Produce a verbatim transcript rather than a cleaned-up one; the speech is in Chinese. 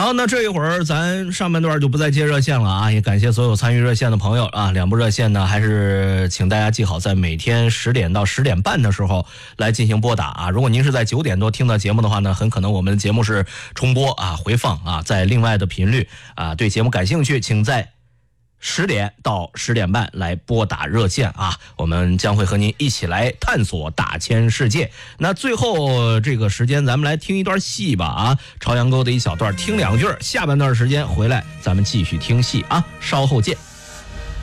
好，那这一会儿咱上半段就不再接热线了啊，也感谢所有参与热线的朋友啊。两部热线呢，还是请大家记好，在每天十点到十点半的时候来进行拨打啊。如果您是在九点多听到节目的话呢，很可能我们的节目是重播啊、回放啊，在另外的频率啊。对节目感兴趣，请在十点到十点半来拨打热线啊，我们将会和您一起来探索大千世界。那最后这个时间咱们来听一段戏吧啊，朝阳沟的一小段，听两句，下半段时间回来咱们继续听戏啊，稍后见。